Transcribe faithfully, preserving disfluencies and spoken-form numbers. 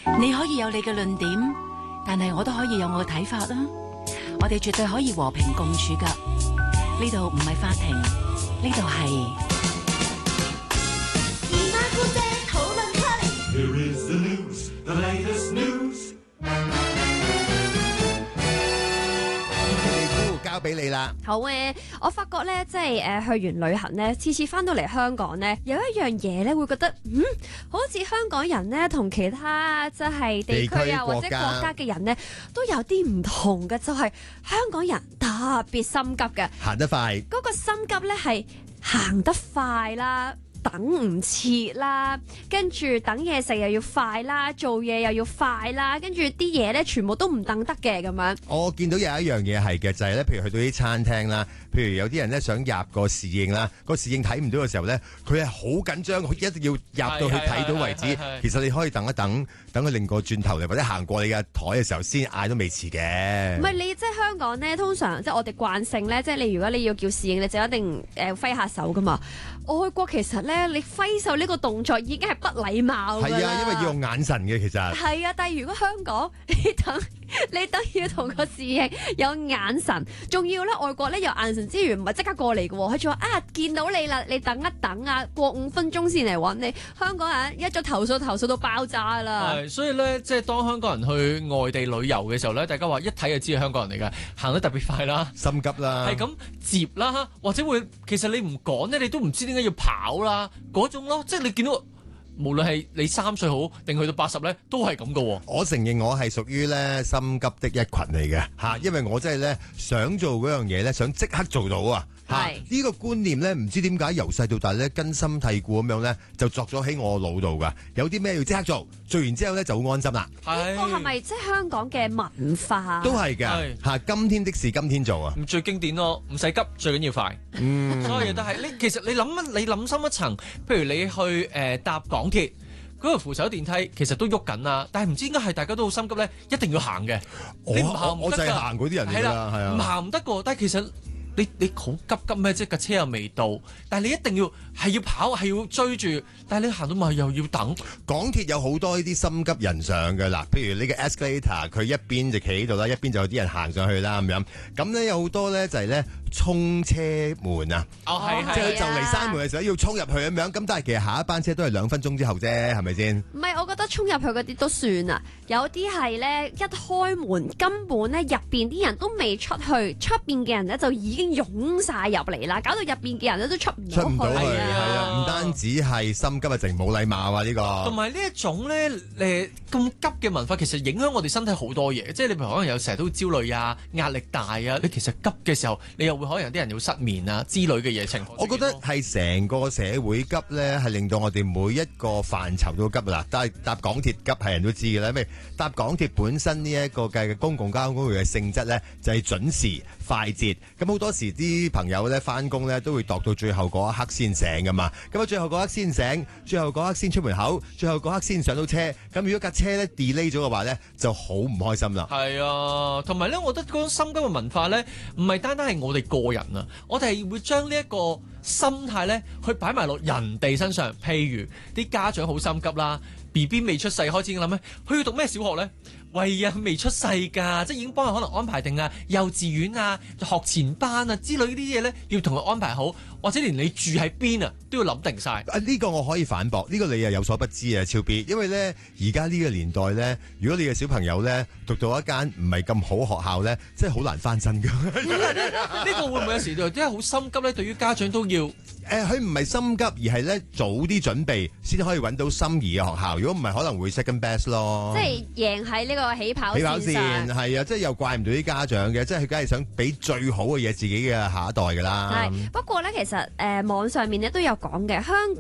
你可以有你嘅論點，但係我都可以有我嘅睇法啦。我哋絕對可以和平共處噶。呢度唔係法庭，呢度係姨媽姑姐討論區。 Here is the news, the latest news. 交俾你啦。 好嘅，我發覺咧，即係誒、呃、去完旅行咧，次次翻到嚟香港咧，有一樣嘢咧會覺得，嗯，好似香港人咧同其他即係地區啊或者國家嘅人咧都有啲唔同嘅，就係、是、香港人特別心急嘅， 行得快。 嗰個心急咧係行得快啦。等唔切啦，跟住等嘢食又要快啦，做嘢又要快啦，跟住啲嘢咧全部都唔等得嘅咁樣。 我見到有一樣嘢係嘅，就係咧，譬如去到啲餐廳啦，譬如有啲人咧想入個侍應啦，個侍應睇唔到嘅時候咧，佢係好緊張，佢一定要入到去睇到為止。其實你可以等一等，等佢擰個轉頭嚟或者行過你嘅台嘅時候先嗌都未遲嘅。 唔係你即係香港咧，通常即係我哋慣性咧，即係你如果你要叫侍應，你就一定誒揮下手噶嘛。外國其實咧，你揮手呢個動作已經係不禮貌㗎啦。 係啊，因為要用眼神嘅其實。 係啊，但係如果香港你等你等要同個侍應有眼神，仲要咧外國咧有眼神之餘唔係即刻過嚟嘅喎，佢仲話啊見到你啦，你等一等啊，過五分鐘先嚟揾你。香港人一早投訴投訴到爆炸啦。 係，所以咧即係當香港人去外地旅遊嘅時候咧，大家話一睇就知係香港人嚟㗎，行得特別快啦， 心急啦， 係咁接啦，或者會其實你唔趕咧，你都唔知點解要跑啦嗰種咯，即係你見到。無論係你三歲好定去到八十咧，都係咁噶。 我承認我係屬於咧心急的一群嚟嘅嚇，因為我真係咧想做嗰樣嘢咧，想即刻做到啊！嚇呢個觀念咧，唔知點解由細到大咧根深蒂固咁樣咧，就作咗喺我腦度噶。有啲咩要即刻做，做完之後咧就好安心啦。 呢個係咪即係香港嘅文化？ 都係㗎嚇，今天的事今天做啊！ 最經典咯，唔使急，最緊要快。嗯，所有嘢都係。你其實你諗你諗深一層，譬如你去誒、呃、搭港鐵。嗰個扶手電梯其實都喐緊啦，但係唔知點解係大家都好心急咧，一定要行嘅。你唔行唔得㗎。我就係行嗰啲人嚟啦，係啊，唔行唔得㗎。但係其實你你好急急咩？即係架車又未到，但係你一定要係要跑係要追住，但係你行到埋又要等。 港鐵有好多呢啲心急人上嘅嗱，譬如呢個 escalator， 佢一邊就企喺度啦，一邊就有啲人行上去啦咁樣。咁咧有好多咧就係咧衝車門啊， 哦係即係就嚟閂門嘅時候要衝入去咁樣。咁但係其實下一班車都係兩分鐘之後啫，係咪先？ 唔係，我覺得衝入去嗰啲都算啊。有啲係咧一開門根本咧入邊啲人都未出去，出邊嘅人咧就已經湧晒入嚟啦，搞到入邊嘅人咧都出唔到去。出唔到去， 係啊，唔單止係心急啊，淨冇禮貌啊呢個。 同埋呢一種咧誒咁急嘅文化，其實影響我哋身體好多嘢。即係你譬如可能有成日都焦慮啊、壓力大啊，你其實急嘅時候，你又會可能有啲人要失眠啊之類嘅嘢情況。 我覺得係成個社會急咧，係令到我哋每一個範疇都急啦。但係搭港鐵急係人都知嘅啦，因為搭港鐵本身呢一個嘅公共交通工具嘅性質咧，就係準時快捷。咁好多時啲朋友咧翻工咧都會度到最後嗰一刻先醒噶嘛。咁啊最後嗰刻先醒，最後嗰刻先出門口，最後嗰刻先上到車。咁如果架車咧 delay 咗嘅話咧，就好唔開心啦。 係啊，同埋咧，我覺得嗰種心急嘅文化咧，唔係單單係我哋個人啊，我哋係會將呢一個心態咧，去擺埋落人哋身上。譬如啲家長好心急啦 ，B B 未出世開始諗咧，佢要讀咩小學咧？喂啊，未出世㗎，即係已經幫佢可能安排定啊，幼稚園啊、學前班啊之類呢啲嘢咧，要同佢安排好，或者連你住喺邊啊都要諗定晒。 啊，呢個我可以反駁，呢個你又有所不知啊，超 B， 因為咧而家呢個年代咧，如果你嘅小朋友咧讀到一間唔係咁好學校咧，真係好難翻身㗎。 呢個會唔會有時就真係好心急咧？對於家長都要。 誒，佢唔係心急，而係咧早啲準備先可以揾到心儀嘅學校。如果唔係，可能會 second best 咯。 即係贏喺呢個起跑線上。 起跑線係啊，即係又怪唔到啲家長嘅，即係佢梗係想俾最好嘅嘢自己嘅下一代㗎啦。 係不過咧，其實誒、呃、網上面咧都有講嘅，香